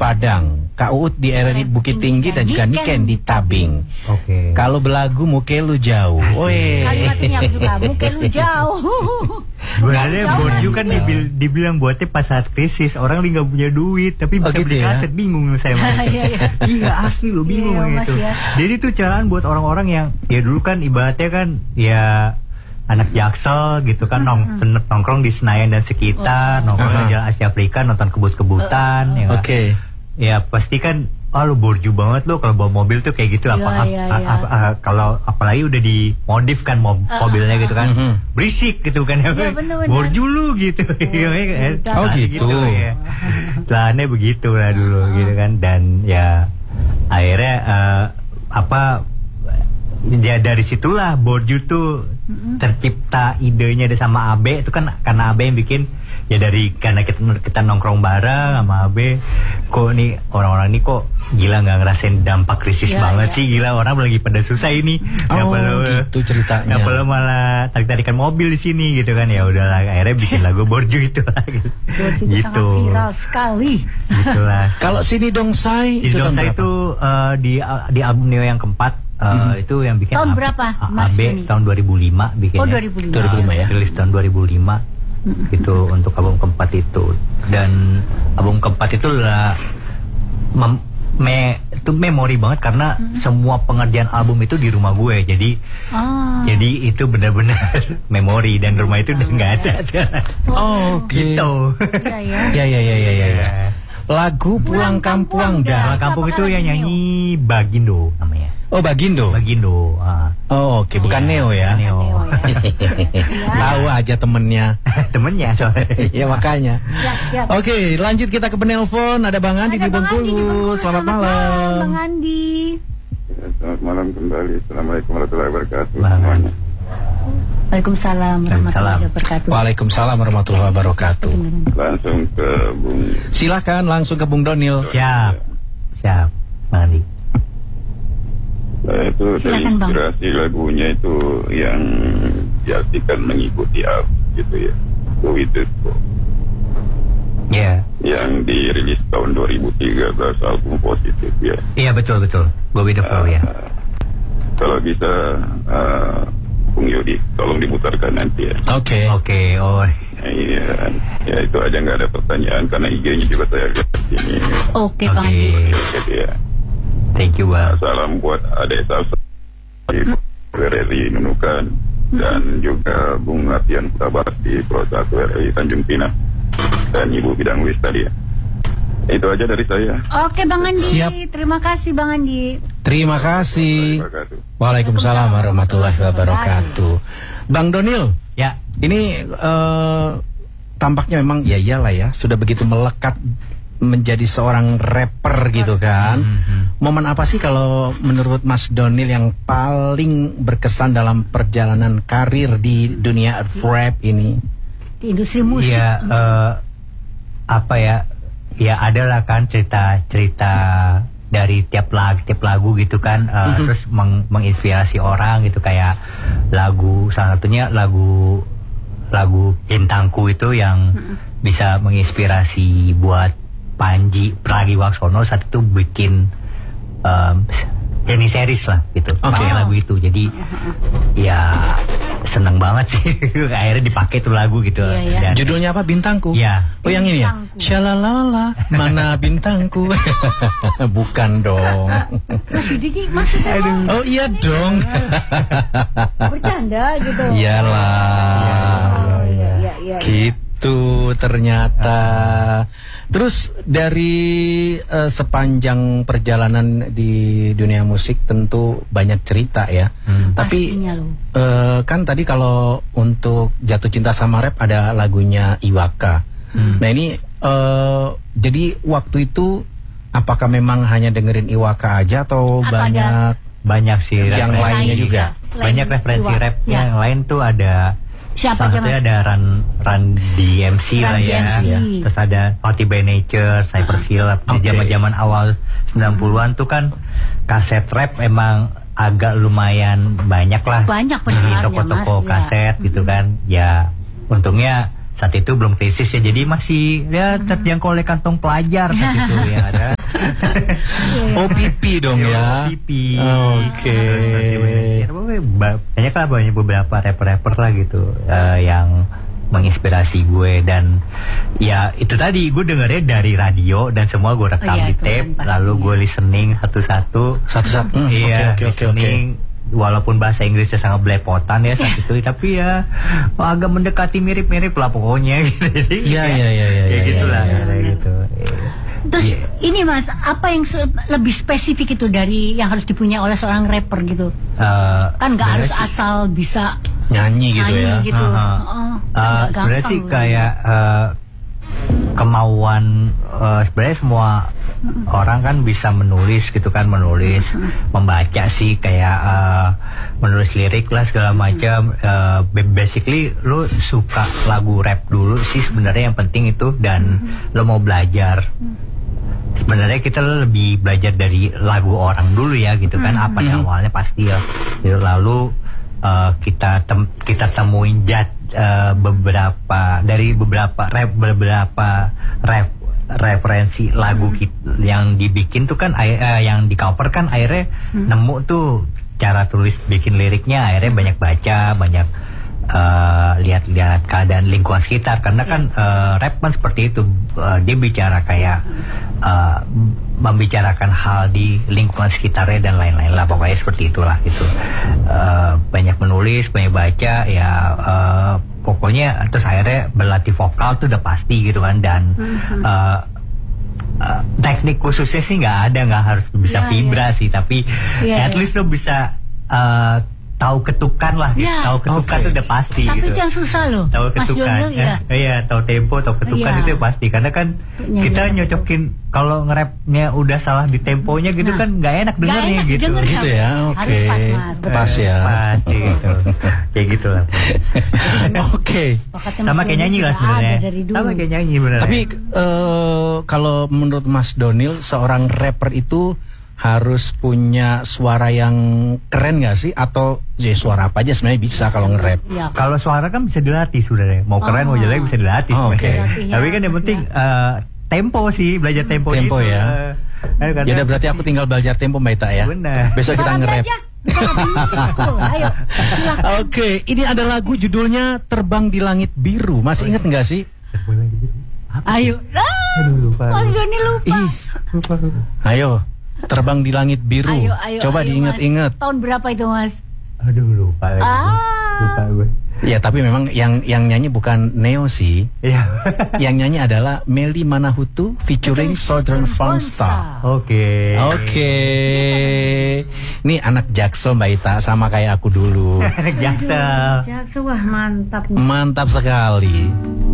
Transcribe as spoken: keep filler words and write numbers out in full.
Padang, Kak Uut di R R I Bukit Tinggi, dan juga Niken di Tabing. Oke. Okay. Kalau belagu Mukelu jauh. Woi. Kalimatnya aku suka, Mukelu jauh. Sebenarnya Borju kan dibil, dibilang buatnya pas saat krisis, orang lagi nggak punya duit, tapi bisa oh, gitu beli ya? kaset, bingung saya. Iya asli lo bingung iya, gitu. Ya. Jadi itu caraan buat orang-orang yang ya dulu kan ibaratnya kan ya anak Jaksel gitu kan, nong Mm-hmm. nongkrong di Senayan dan sekitar, oh. nongkrong di Jalan Asia Afrika, nonton kebut-kebutan. uh, uh. Ya, Oke. Okay. Ya pasti kan, oh lu Borju banget lo kalau bawa mobil tuh kayak gitu. Apa, ya, ya, a, a, a, a, kalau apalagi udah dimodif kan mob, uh, mobilnya gitu kan, uh, uh. berisik gitu kan ya, ya bener-bener. Borju lu gitu. Oh, oh gitu. Ya. Celananya begitu lah dulu uh. gitu kan, dan ya akhirnya uh, apa ya dari situlah Borju tuh mm-hmm. tercipta idenya sama Abe. Itu kan karena Abe yang bikin, ya dari karena kita, kita nongkrong bareng sama Abe, kok nih orang-orang ini kok gila nggak ngerasain dampak krisis ya, banget ya. Sih, gila orang lagi pada susah ini. Oh gitu ceritanya. Nggak perlu malah tarik-tarikan mobil di sini gitu kan, ya udahlah akhirnya bikin lagu Borju itu lah gitu. Borju itu sangat viral sekali. Gitulah. Kalau Sini Dongsai Sini Dongsai itu uh, di uh, di album Neo yang keempat. Uh, hmm. Itu yang bikin tahun A- berapa Mas A B Yuni? Tahun dua ribu lima bikinnya. Oh dua ribu lima. dua ribu lima ya. Rilis tahun dua ribu lima. Hmm. Gitu untuk album keempat itu. Dan album keempat itu lah mem- me itu memori banget karena hmm. semua pengerjaan album itu di rumah gue. Jadi oh. jadi itu benar-benar memori, dan rumah itu udah nggak ada. Oh, okay. Gitu. Iya ya. Ya ya ya ya ya. ya. Lagu Pulang Kampung dah. Pulang Kampung itu yang nyanyi Bagindo namanya. Oh Bagindo. Bagindo. Ah. Oh oke, okay. Bukan ya, Neo ya. Neo. Neo ya. Tahu aja temennya. Temennya soalnya. Ya makanya. Siap, siap. Oke, okay, lanjut kita ke penelpon. Ada Bang Andi di Bengkulu. Selamat, Selamat malam. malam, Bang Andi. Ya, selamat malam kembali. Assalamualaikum warahmatullahi wabarakatuh. Semuanya. Waalaikumsalam warahmatullahi wabarakatuh. Waalaikumsalam warahmatullahi wabarakatuh. Langsung ke Bung. Silakan langsung ke Bung Donil. Siap. Siap. Bang Andi. Nah, itu dari inspirasi lagunya itu yang diartikan mengikuti aku gitu ya. Go with the flow. Ya. Yeah. Yang dirilis tahun dua ribu tiga belas, album positif ya. Iya yeah, betul betul. Go with the flow uh, ya. Kalau bisa uh, Bung Yudi, tolong diputarkan nanti ya. Oke. Okay. Oke. Okay, oh. Iya, ya itu aja, nggak ada pertanyaan karena I G-nya juga saya lihat di sini. Oke, okay, Bang Andi. Jadi ya. Thank you, Bang. Salam buat adik Salsa di R R I Nunukan hmm. dan juga Bung Latihan Putabakti Pro satu R R I Tanjung Pinang dan Ibu Bidang Wis tadi ya. Itu aja dari saya. Oke Bang Andi. Siap. Terima kasih Bang Andi. Terima kasih. Waalaikumsalam warahmatullahi wabarakatuh. Bang Donil. Ya. Ini uh, tampaknya memang ya iyalah ya, sudah begitu melekat menjadi seorang rapper gitu kan. Mm-hmm. Momen apa sih kalau menurut Mas Donil yang paling berkesan dalam perjalanan karir di dunia rap ini? Di industri musik. Iya, uh, apa ya? Ya adalah kan cerita-cerita dari tiap lagu, tiap lagu gitu kan, uh, mm-hmm. terus meng menginspirasi orang gitu, kayak lagu salah satunya lagu lagu Bintangku itu yang mm-hmm. bisa menginspirasi buat Panji Pragiwaksono saat itu bikin um, mini series lah gitu, okay. pakai lagu itu. Jadi ya seneng banget sih akhirnya dipakai tuh lagu gitu. Iya, iya. Dan judulnya apa? Bintangku. Iya. Oh yang ini ya. Shalalala, mana bintangku? Bukan dong. Masih dikit maksudnya. Oh iya dong. Bercanda gitu. Iyalah. Oh, iya, iya, iya, gitu ternyata. Terus dari uh, sepanjang perjalanan di dunia musik tentu banyak cerita ya. Hmm. Tapi uh, kan tadi kalau untuk Jatuh Cinta Sama Rap ada lagunya Iwaka. Hmm. Nah ini uh, jadi waktu itu apakah memang hanya dengerin Iwaka aja atau, atau banyak banyak sih yang lainnya juga? Banyak referensi Iwaka. rap Ya. Yang lain tuh ada. Siapa aja Mas? Ada Run Run D M C Run lah ya. D M C. Terus ada Naughty by Nature, Cypress Hill. Di zaman-zaman awal sembilan puluhan tuh kan kaset rap emang agak lumayan banyak lah. Banyak di pendengarnya toko-toko Mas, kaset ya. Gitu kan. Ya untungnya saat itu belum krisis ya, jadi masih ya terjangkau oleh kantong pelajar saat itu ya ada. Oh pipi dong ya. Pipi. Oke. Ya, banyak lah banyak beberapa rapper-rapper lah gitu uh, yang menginspirasi gue, dan ya itu tadi gue dengernya dari radio dan semua gue rekam Oh, iya, di itu tape, kan pasti. lalu gue listening satu-satu. Satu-satu. Hmm, Iya, oke, oke, oke, listening. Walaupun bahasa Inggrisnya sangat belepotan ya saat itu, tapi ya agak mendekati mirip-mirip lah pokoknya gitu. Jadi Iya, ya, iya, iya, iya, ya iya, gitulah, iya, kayak iya. gitu. Terus Iya. ini Mas, apa yang se- lebih spesifik itu dari yang harus dipunya oleh seorang rapper gitu? Uh, Kan nggak harus sebenarnya sih- asal bisa Nyanyi gitu nyanyi ya. gitu. Aha. Oh, kan Uh, nggak sebenarnya gampang sih loh. kayak uh, kemauan uh, sebenarnya semua orang kan bisa menulis gitu kan, menulis, membaca sih kayak uh, menulis lirik lah segala macam. Uh, basically lu suka lagu rap dulu sih sebenarnya yang penting itu, dan lo mau belajar. Sebenarnya kita lebih belajar dari lagu orang dulu ya gitu kan, apa yang awalnya pasti ya. Lalu uh, kita tem kita temuin jat uh, beberapa dari beberapa rap beberapa rap referensi lagu kit- yang dibikin tuh kan ai- uh, yang di cover kan akhirnya nemu tuh cara tulis bikin liriknya, akhirnya banyak baca, banyak uh, lihat-lihat keadaan lingkungan sekitar, karena kan uh, rap kan seperti itu, uh, dia bicara kayak uh, membicarakan hal di lingkungan sekitarnya dan lain-lain lah, pokoknya seperti itulah gitu. Uh, banyak menulis, banyak baca ya, uh, pokoknya terus akhirnya berlatih vokal tuh udah pasti gitu kan, dan uh, uh, teknik khususnya sih nggak ada, nggak harus bisa Ya, vibra ya. sih, tapi Ya, at ya. least lo bisa uh, tahu ketukan lah gitu. Ya. Tahu ketukan Oke. tuh udah pasti Tapi gitu. itu yang susah loh. Tahu Mas ketukan. Donel ya. Eh, iya, tahu tempo, tahu ketukan Iya. itu pasti, karena kan Nyanyi kita apa nyocokin kalau nge-rapnya udah salah di temponya gitu Nah. kan nggak enak Nggak dengernya enak gitu. didengar, Gitu ya, oke. Harus pas, Mas. Betul. Pas ya. Pas gitu. Kayak gitu lah. Oke. Bakatnya Sama Mas kayak Donel nyanyi lah sudah sebenarnya. ada dari dulu. Sama kayak nyanyi benar. Tapi eh, kalau menurut Mas Donil, seorang rapper itu harus punya suara yang keren gak sih? Atau ya suara apa aja sebenarnya bisa kalau nge-rap? Ya. kalau suara kan bisa dilatih sebenarnya. Mau keren Oh. mau jelek bisa dilatih Oh, oke. sebenarnya. Dilatih, ya. Tapi kan yang penting eh, tempo sih, belajar tempo, Tempo gitu. ya. Eh, karena- Ya udah berarti aku tinggal belajar tempo Mbak Ita ya. Benar. Besok kita Kita nge-rap. belajar. Kita belajar. Tuh, ayo. Silakan. Oke, ini ada lagu judulnya Terbang di Langit Biru. Masih inget nggak sih? Ayo. Ah, Aduh, lupa. Mas Doni lupa. Ih, Lupa, lupa. ayo. Terbang di Langit Biru. Ayo, ayo. Coba ayo, diinget-inget. Mas. Tahun berapa itu, Mas? Aduh lupa lagi. Ah. Lupa gue. Ya, tapi memang yang yang nyanyi bukan Neo sih. Iya. Yang nyanyi adalah Meli Manahutu featuring Southern Frongstar. Oke. Oke. Ini anak Jaksel Mbak Ita, sama kayak aku dulu. Anak Jaksel. Jaksel, wah mantap. Mantap sekali.